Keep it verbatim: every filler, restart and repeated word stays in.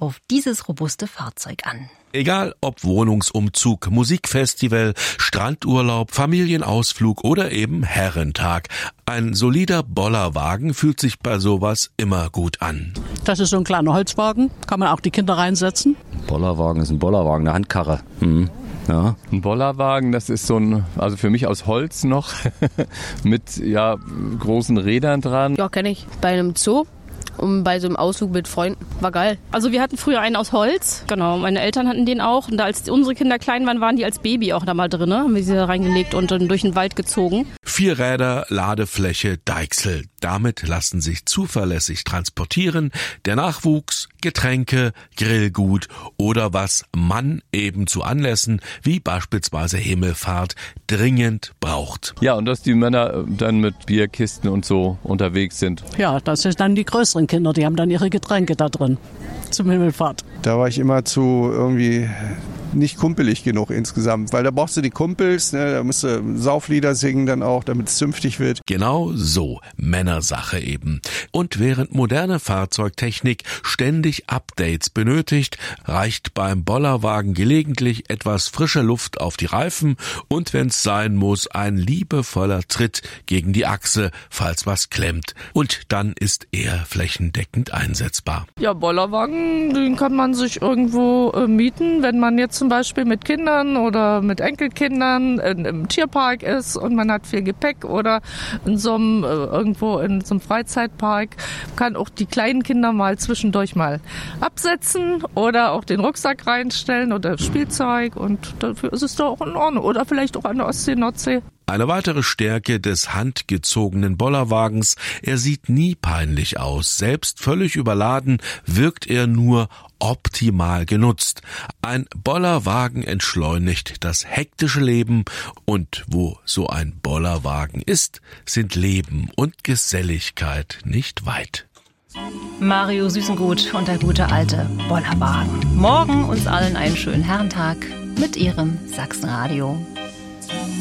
auf dieses robuste Fahrzeug an. Egal ob Wohnungsumzug, Musikfestival, Strandurlaub, Familienausflug oder eben Herrentag. Ein solider Bollerwagen fühlt sich bei sowas immer gut an. Das ist so ein kleiner Holzwagen, kann man auch die Kinder reinsetzen. Bollerwagen ist ein Bollerwagen, eine Handkarre. Mhm. Ja. Ein Bollerwagen, das ist so ein, also für mich aus Holz noch, mit ja großen Rädern dran. Ja, kenne ich. Bei einem Zoo. Und bei so einem Ausflug mit Freunden. War geil. Also wir hatten früher einen aus Holz. Genau, meine Eltern hatten den auch. Und da als unsere Kinder klein waren, waren die als Baby auch da mal drin. Haben wir sie da reingelegt und dann durch den Wald gezogen. Vier Räder, Ladefläche, Deichsel. Damit lassen sich zuverlässig transportieren der Nachwuchs, Getränke, Grillgut oder was man eben zu Anlässen wie beispielsweise Himmelfahrt dringend braucht. Ja, und dass die Männer dann mit Bierkisten und so unterwegs sind. Ja, das sind dann die größeren Kinder, die haben dann ihre Getränke da drin zum Himmelfahrt. Da war ich immer zu irgendwie nicht kumpelig genug insgesamt, weil da brauchst du die Kumpels, ne, da musst du Sauflieder singen dann auch, damit es zünftig wird. Genau so, Männersache eben. Und während moderne Fahrzeugtechnik ständig Updates benötigt, reicht beim Bollerwagen gelegentlich etwas frische Luft auf die Reifen und wenn's sein muss, ein liebevoller Tritt gegen die Achse, falls was klemmt. Und dann ist er flächendeckend einsetzbar. Ja, Bollerwagen, den kann man sich irgendwo äh, mieten, wenn man jetzt zum Beispiel mit Kindern oder mit Enkelkindern in, im Tierpark ist und man hat viel Gepäck oder in so einem, äh, irgendwo in so einem Freizeitpark, kann auch die kleinen Kinder mal zwischendurch mal absetzen oder auch den Rucksack reinstellen oder Spielzeug und dafür ist es doch auch in Ordnung. Oder vielleicht auch an der Ostsee, Nordsee. Eine weitere Stärke des handgezogenen Bollerwagens, er sieht nie peinlich aus. Selbst völlig überladen wirkt er nur optimal genutzt. Ein Bollerwagen entschleunigt das hektische Leben und wo so ein Bollerwagen ist, sind Leben und Geselligkeit nicht weit. Mario Süßengut und der gute alte Bollerwagen. Morgen uns allen einen schönen Herrentag mit Ihrem Sachsenradio.